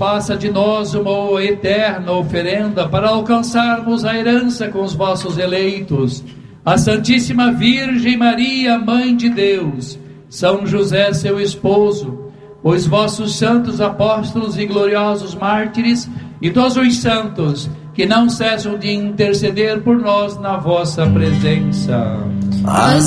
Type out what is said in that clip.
faça de nós uma eterna oferenda para alcançarmos a herança com os vossos eleitos, a Santíssima Virgem Maria, Mãe de Deus, São José, seu esposo, os vossos santos apóstolos e gloriosos mártires, e todos os santos que não cessam de interceder por nós na vossa presença.